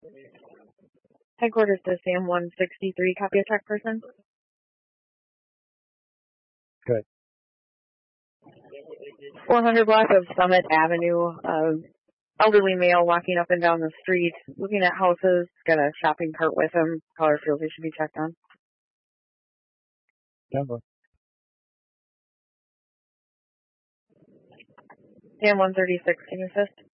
Headquarters to Sam 163, copy attack person. Good. 400 block of Summit Avenue. Elderly male walking up and down the street, looking at houses, got a shopping cart with him. Caller feels he should be checked on. Denver. Sam 136, can you assist?